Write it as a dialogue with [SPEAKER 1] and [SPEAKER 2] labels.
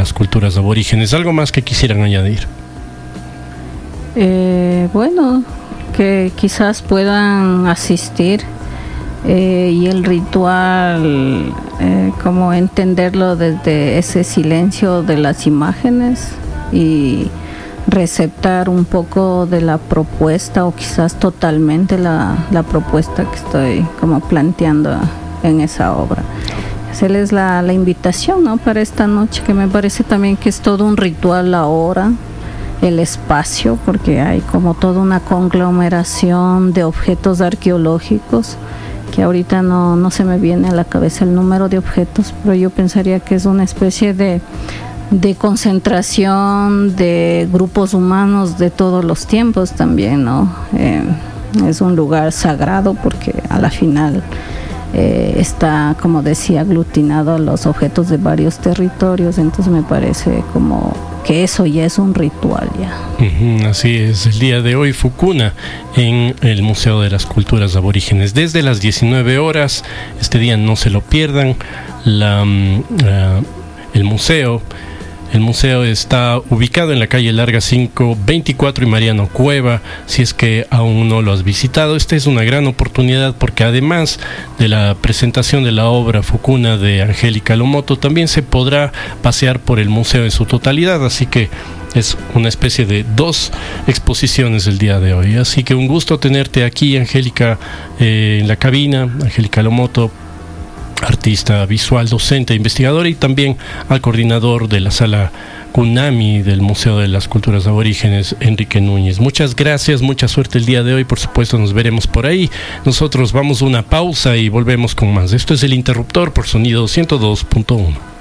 [SPEAKER 1] las Culturas Aborígenes. ¿Algo más que quisieran añadir?
[SPEAKER 2] Bueno, que quizás puedan asistir y el ritual, como entenderlo desde ese silencio de las imágenes y receptar un poco de la propuesta, o quizás totalmente la propuesta que estoy como planteando en esa obra. Hacerles la invitación, ¿no?, para esta noche, que me parece también que es todo un ritual ahora, el espacio, porque hay como toda una conglomeración de objetos arqueológicos, que ahorita no se me viene a la cabeza el número de objetos, pero yo pensaría que es una especie de concentración de grupos humanos de todos los tiempos también, ¿no? Es un lugar sagrado porque a la final está, como decía, aglutinado a los objetos de varios territorios, entonces me parece como que eso ya es un ritual ya.
[SPEAKER 1] Así es, el día de hoy Fukuna en el Museo de las Culturas Aborígenes desde las 19 horas, este día no se lo pierdan. El museo está ubicado en la calle Larga 524 y Mariano Cueva. Si es que aún no lo has visitado, esta es una gran oportunidad, porque además de la presentación de la obra Fukuna de Angélica Lomoto, también se podrá pasear por el museo en su totalidad, así que es una especie de 2 exposiciones el día de hoy. Así que un gusto tenerte aquí, Angélica, en la cabina. Angélica Lomoto, artista visual, docente, investigadora, y también al coordinador de la sala CUNAMI del Museo de las Culturas Aborígenes, Enrique Núñez. Muchas gracias, mucha suerte el día de hoy, por supuesto nos veremos por ahí. Nosotros vamos a una pausa y volvemos con más. Esto es El Interruptor por Sonido 102.1.